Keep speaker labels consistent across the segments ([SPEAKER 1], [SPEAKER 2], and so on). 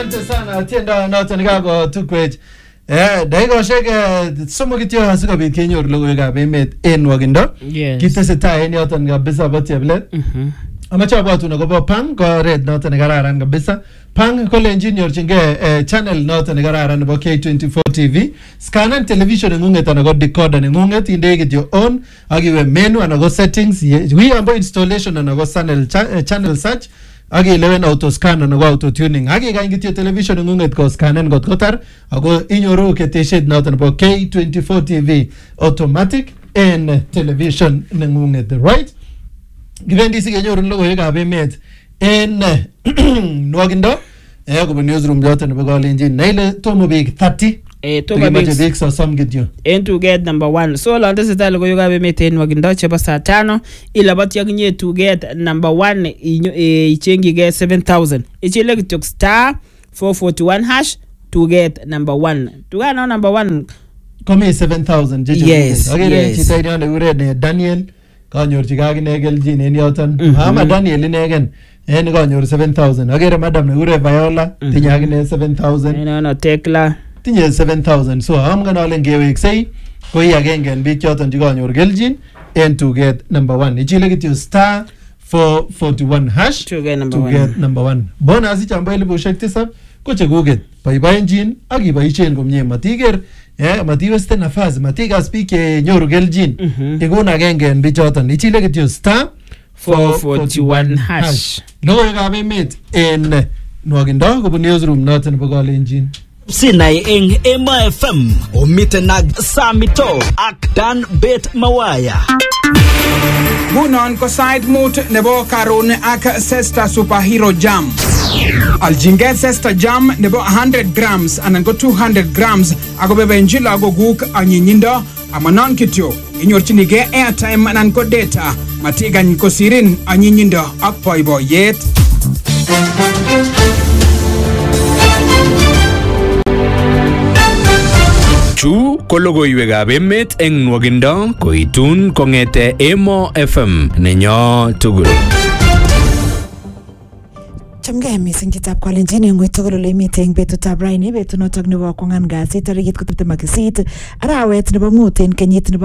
[SPEAKER 1] Asante sana tiendo noton nikago tukwech. Daikoshek somok kityo asikobit kenyor logoiwekab emet en wakindo. Kitesetai en yoton kabisa bo Cheplet. Amache abwatun akobo Pang ko oret noton nekararan kabisa. Pang kolenjin nyorchingei channel noton nekararan nebo K24 TV. Scannen television ng'ung'et anan ko decoder ng'ung'et inde kityo on ak iwe menu anan ko settings. Wi ambo installation anan ko channel search. Agi ilewen auto scan anan ko auto tuning. Agi ikany kityo television ng'ung'et ko scannen kot kotar ako inyoru ketesiet noton nebo K24 TV automatic en television ng'ung'et, right? Givendi sikenyorun logoiwekab emet en nwakindo kobun newsroom yoton nebo Kalenjin. Naile tomo biik 30.
[SPEAKER 2] Tomo
[SPEAKER 1] biik sosom kityo.
[SPEAKER 2] En tuget number 1. So lan tesetai logoiwekab emet en nwakindo chebo saa 5 ilaboti akinye tuget number 1 ichengige 7000. Ichile kityo *441# tuget number 1. Tuget number 1
[SPEAKER 1] komi 7000 jeje.
[SPEAKER 2] Yes.
[SPEAKER 1] Agere chito ine ure Daniel kanyorchige akine kelchin en yoton. Ama Daniel inegen en kanyor 7000. Agere madam nekure Viola tinye akine 7000.
[SPEAKER 2] No Tekla
[SPEAKER 1] tinye 7000. So amgen ale ngeweksei ko agenge en biik choton chekanyor kelchin en tuget number 1. Ichile kityo *441# tuget number 1. Bonus chambo 7,000 ko chekuget. Boiboenjin ak iboisien komie matiker matiweste nafasi matikas biik nyoru kelchin. Ikun agenge en bichoton. Ichile kityo *441#. Logoiwekab emet en nwakindo kobun newsroom noton nebo Kalenjin.
[SPEAKER 3] Sinai eng Emo FM omiten nag Samito ak Dan Bet Mawaya.
[SPEAKER 4] Bunon ko side mood nebo karon ak Sesta Superhero Jam. Aljinget Sesta Jam nebo 100 grams anan ko 200 grams ako bebenjila go guk anyinyindo amanon kityo. Inyorchinige airtime anan ko data matigan ko sirin anyinyindo ak boiboiyet.
[SPEAKER 5] Chu ko logoiwekab emet eng nwakindo koitun kong'ete Emo FM nenyo tugul.
[SPEAKER 6] Chamgei mising chitab Kalenjin en tugul ole imiten eng betutab raini betunotok nebo kwang'an kasit tarikit 28 arawet nebo mut en kenyit nebo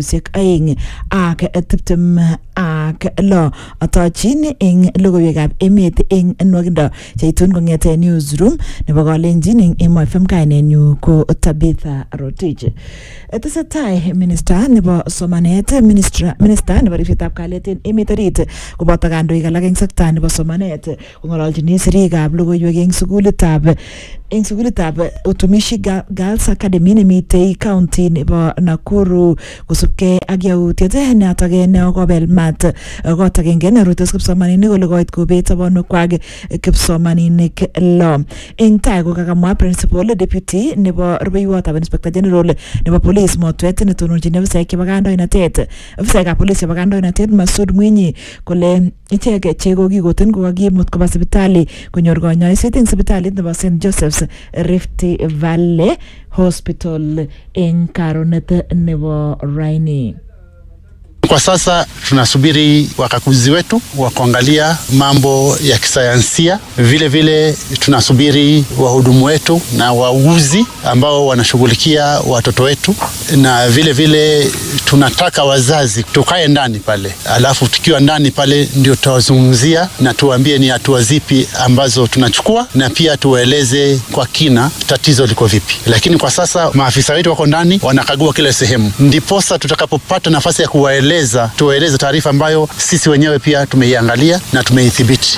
[SPEAKER 6] 2026 atochin eng logoiwekab emet eng nwakindo cheitun kong'ete newsroom nebo Kalenjin eng Emo FM. Kainenyu ko Tabitha Rotich. Tesetai minister nebo somanet minister nebo ripsetab kalyet en emet orit koboto kandoik alak eng sekta nebo somanet kong'ololjini sirikab logoiwek eng sukulitab Utumishi Girls Academy nemitei county nebo Nakuru kosubkei ak yautiet notok nekobel mat kot agenge neruitos kipsomaninik kole koit kobet sobonukwak kipsomaninik lo. Eng tai kokakamwa principal deputy nebo rubeiwotab inspector general nebo police motwet netononjin ofisaek chebo kandoinatet ofisaekab police chebo kandoinatet Masud Mwinyi kole ichek chekokikoten kokakimut koba sipitali konyor konyoiset eng sipitalit nebo St Joseph's Rift Valley Hospital eng karonet nebo raini.
[SPEAKER 7] Kwa sasa tunasubiri wakaguzi wetu wa kuangalia mambo ya kisayansia. Vile vile tunasubiri wahudumu wetu na wauguzi ambao wanashughulikia watoto wetu, na vile vile tunataka wazazi tukae ndani pale, alafu tukiwa ndani pale ndio tutawazungumzia na tuwaambie ni hatua zipi ambazo tunachukua, na pia tuwaeleze kwa kina tatizo liko vipi. Lakini kwa sasa maafisa wetu wako ndani wanakagua kila sehemu, ndiposa tutakapopata nafasi ya tuwaeleze taarifa ambayo sisi wenyewe pia tumeiangalia na tumeithibiti.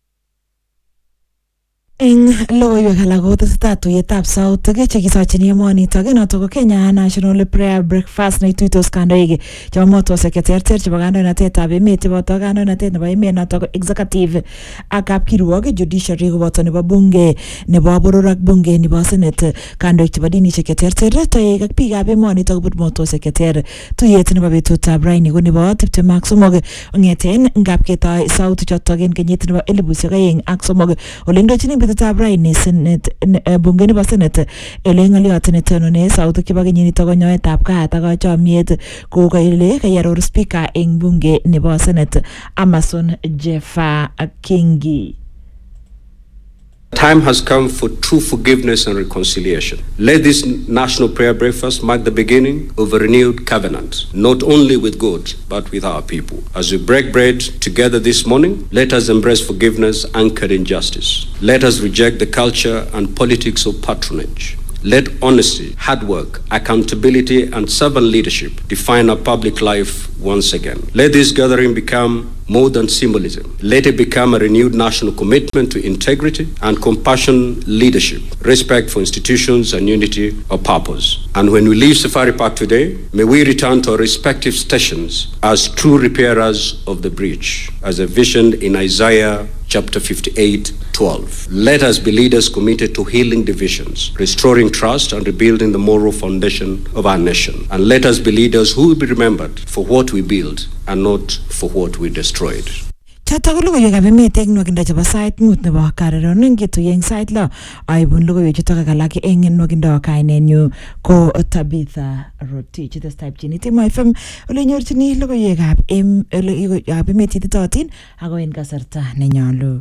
[SPEAKER 6] Eng logoiwek alak kotesetai tuiyetab sautik chekisochini emonitok notok ko Kenya National Prayer Breakfast neituitos kandoik chebo motosiek cheterter chebo kandoinatetab emet cheboto kandoinatet nebo emet notok executive ak kapkirwok judiciary koboto nebo bunge nebo boror ak bunge nebo senate kandoik chebo dinishek cheterter toek ak biikab emonitok kobut motosiek cheter. Tuiyet nebo betutab raini ko nebo 23 ong'eten ngap ketoi sautik chotok en kenyit nebo 2003 ole indochin betutab raini senate bunge nebo senate ele ng'oliot netonone sautik chebo kenyinitok ko nyoetab kaat ak kachomiet kou kele kayaror speaker eng bunge nebo senate Amason Jeffa Kingi.
[SPEAKER 8] Time has come for true forgiveness and reconciliation. Let this national prayer breakfast mark the beginning of a renewed covenant, not only with God, but with our people. As we break bread together this morning, let us embrace forgiveness anchored in justice. Let us reject the culture and politics of patronage. Let honesty, hard work, accountability, and servant leadership define our public life once again. Let this gathering become more than symbolism. Let it become a renewed national commitment to integrity and compassionate leadership, respect for institutions, and unity of purpose. And when we leave Safari Park today, may we return to our respective stations as true repairers of the breach, as envisioned in Isaiah chapter 58:12. Let us be leaders committed to healing divisions, restoring trust, and rebuilding the moral foundation of our nation. And let us be leaders who will be remembered for what we build and not for what we destroyed.
[SPEAKER 6] Chato ko logoiwek ab emet eng nwakindo chebo sait mut nebo Kararon ngetuiye eng sait lo aibun logoiwek chutok alak eng nwakindo kainenyu ko Tabitha Rotich. Testai pchini Emo FM ole nyorchini logoiwek ab emet ititootin ako en kasarta nenyolu.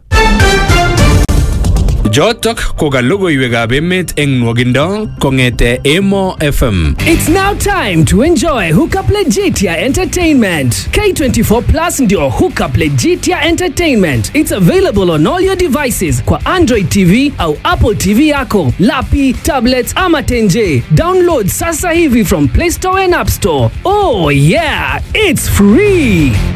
[SPEAKER 5] Jotok ko ka logoiwekab emet eng nwakindo kongete Emo FM.
[SPEAKER 9] It's now time to enjoy Hookup Legitia Entertainment. K24 Plus ndio Hookup Legitia Entertainment. It's available on all your devices kwa Android TV au Apple TV yako, lapi, tablets ama tenje. Download sasa hivi from Play Store and App Store. Oh yeah, it's free.